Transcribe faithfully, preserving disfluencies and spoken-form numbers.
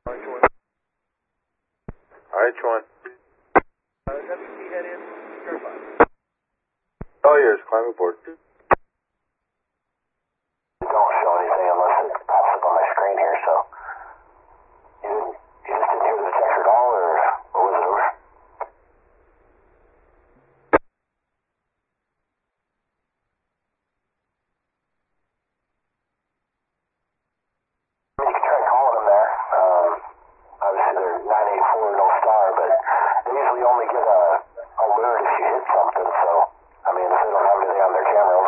Alright, Chuan. Uh, W C head in, certified. All yours, climbing board. Don't show anything unless it pops up on my screen here, so. You didn't, you just didn't hear the detector at all, or what was it, over? I mean, you can try calling them there. Um, obviously they're nine eight four no star, but they usually only get a alert if you hit something, so, I mean, if they don't have anything on their camera,